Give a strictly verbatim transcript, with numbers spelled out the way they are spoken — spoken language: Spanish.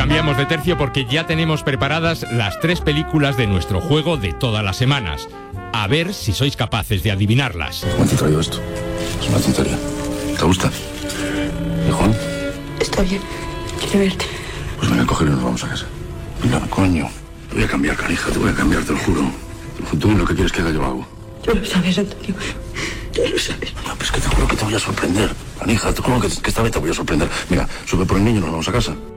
Cambiamos de tercio porque ya tenemos preparadas las tres películas de nuestro juego de todas las semanas. A ver si sois capaces de adivinarlas. ¿Cómo te traigo esto? Es una tontería. ¿Te gusta? ¿Y Juan? Está bien. Quiero verte. Pues venga, cógelo y nos vamos a casa. Venga, coño. Te voy a cambiar, canija. Te voy a cambiar, te lo juro. Tú lo que quieres que haga yo lo hago. Tú lo sabes, Antonio. Tú lo sabes. No, pero es que te juro que te voy a sorprender. Canija, te juro que, que esta vez te voy a sorprender. Mira, sube por el niño y nos vamos a casa.